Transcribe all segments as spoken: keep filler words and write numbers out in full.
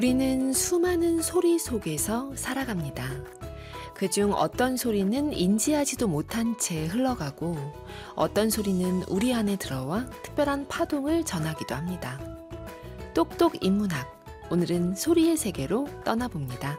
우리는 수많은 소리 속에서 살아갑니다. 그중 어떤 소리는 인지하지도 못한 채 흘러가고 어떤 소리는 우리 안에 들어와 특별한 파동을 전하기도 합니다. 똑똑 인문학, 오늘은 소리의 세계로 떠나봅니다.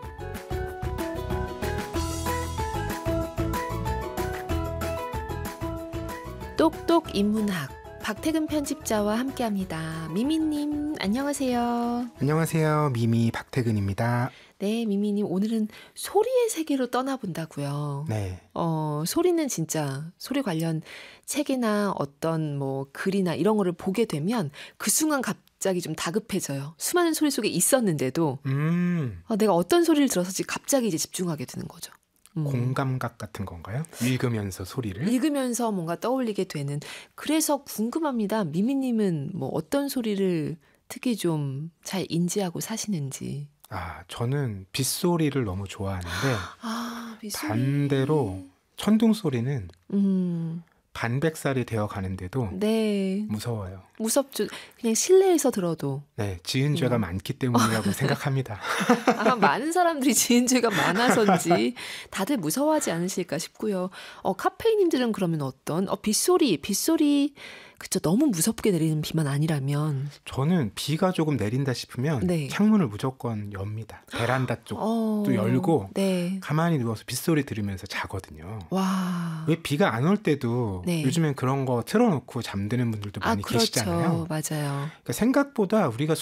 똑똑 인문학, 박태근 편집자와 함께합니다. 미미님, 안녕하세요. 안녕하세요. 미미 박태근입니다. 네, 미미님, 오늘은 소리의 세계로 떠나본다고요. 네. 어, 소리는 진짜 소리 관련 책이나 어떤 뭐 글이나 이런 거를 보게 되면 그 순간 갑자기 좀 다급해져요. 수많은 소리 속에 있었는데도 음. 어, 내가 어떤 소리를 들어서지 갑자기 이제 집중하게 되는 거죠. 음. 공감각 같은 건가요? 읽으면서 소리를? 읽으면서 뭔가 떠올리게 되는. 그래서 궁금합니다. 미미님은 뭐 어떤 소리를 특히 좀 잘 인지하고 사시는지. 아, 저는 빗소리를 너무 좋아하는데 아, 빗소리. 반대로 천둥 소리는 음. 반백살이 되어 가는데도 네. 무서워요. 무섭죠. 그냥 실내에서 들어도. 네, 지은 죄가 음. 많기 때문이라고 생각합니다. 아마 많은 사람들이 지은 죄가 많아서인지 다들 무서워하지 않으실까 싶고요. 어, 카페이님들은 그러면 어떤? 어, 빗소리, 빗소리. 그쵸, 너무 무섭게 내리는 비만 아니라면. 저는 비가 조금 내린다 싶으면 네. 창문을 무조건 엽니다. 베란다 쪽도 어, 열고 네. 가만히 누워서 빗소리 들으면서 자거든요. 와. 왜 비가 안 올 때도 네. 요즘엔 그런 거 틀어놓고 잠드는 분들도 아, 많이 그렇죠. 계시잖아요. 맞아요. 그러니까 생각보다 우리가